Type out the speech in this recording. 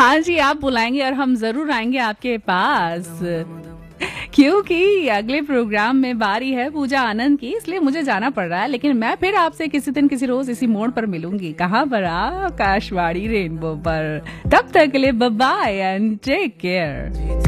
हाँ जी, आप बुलाएंगे और हम जरूर आएंगे आपके पास, क्योंकि अगले प्रोग्राम में बारी है पूजा आनंद की, इसलिए मुझे जाना पड़ रहा है। लेकिन मैं फिर आपसे किसी दिन किसी रोज इसी मोड़ पर मिलूंगी। कहाँ पर? आकाशवाणी रेनबो पर। तब तक के लिए bye bye and take care.